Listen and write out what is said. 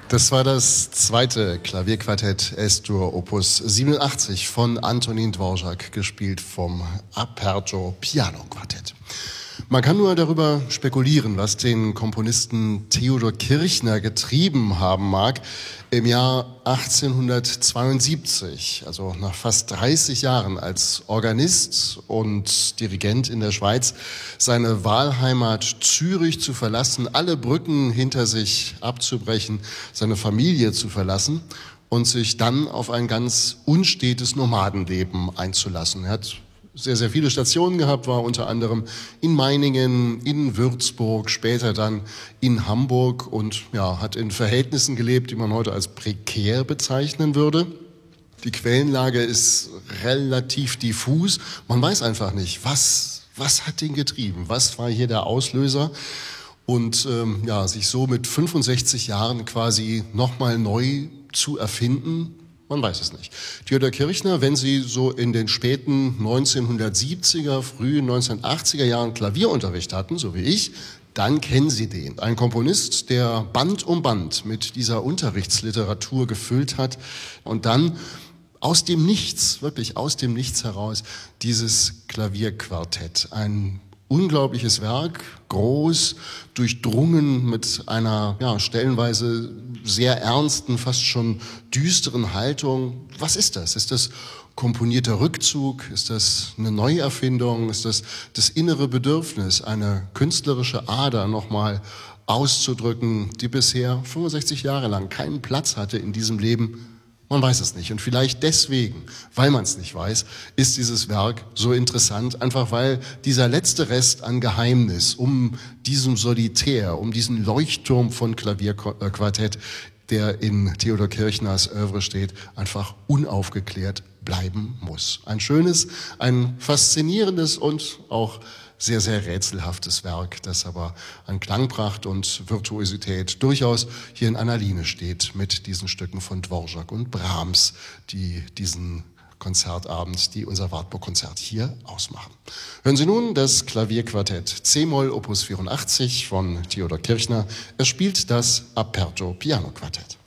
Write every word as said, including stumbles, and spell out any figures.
Das war das zweite Klavierquartett S-Dur Opus siebenundachtzig von Antonín Dvořák, gespielt vom Aperto Piano Quartett. Man kann nur darüber spekulieren, was den Komponisten Theodor Kirchner getrieben haben mag, im Jahr achtzehnhundertzweiundsiebzig, also nach fast dreißig Jahren als Organist und Dirigent in der Schweiz, seine Wahlheimat Zürich zu verlassen, alle Brücken hinter sich abzubrechen, seine Familie zu verlassen und sich dann auf ein ganz unstetes Nomadenleben einzulassen. Er hat sehr, sehr viele Stationen gehabt, war unter anderem in Meiningen, in Würzburg, später dann in Hamburg und ja, hat in Verhältnissen gelebt, die man heute als prekär bezeichnen würde. Die Quellenlage ist relativ diffus. Man weiß einfach nicht, was, was hat ihn getrieben, was war hier der Auslöser. Und ähm, ja, sich so mit fünfundsechzig Jahren quasi nochmal neu zu erfinden, man weiß es nicht. Theodor Kirchner, wenn Sie so in den späten neunzehnhundertsiebziger, frühen neunzehnhundertachtziger Jahren Klavierunterricht hatten, so wie ich, dann kennen Sie den. Ein Komponist, der Band um Band mit dieser Unterrichtsliteratur gefüllt hat und dann aus dem Nichts, wirklich aus dem Nichts heraus, dieses Klavierquartett. Ein unglaubliches Werk, groß, durchdrungen mit einer ja, stellenweise sehr ernsten, fast schon düsteren Haltung. Was ist das? Ist das komponierter Rückzug? Ist das eine Neuerfindung? Ist das das innere Bedürfnis, eine künstlerische Ader nochmal auszudrücken, die bisher fünfundsechzig Jahre lang keinen Platz hatte in diesem Leben? Man weiß es nicht. Und vielleicht deswegen, weil man es nicht weiß, ist dieses Werk so interessant, einfach weil dieser letzte Rest an Geheimnis um diesen Solitär, um diesen Leuchtturm von Klavierquartett, der in Theodor Kirchners Œuvre steht, einfach unaufgeklärt bleiben muss. Ein schönes, ein faszinierendes und auch sehr, sehr rätselhaftes Werk, das aber an Klangpracht und Virtuosität durchaus hier in einer Linie steht mit diesen Stücken von Dvořák und Brahms, die diesen Konzertabend, die unser Wartburg-Konzert hier ausmachen. Hören Sie nun das Klavierquartett C-Moll Opus vierundachtzig von Theodor Kirchner. Er spielt das Aperto Piano Quartett.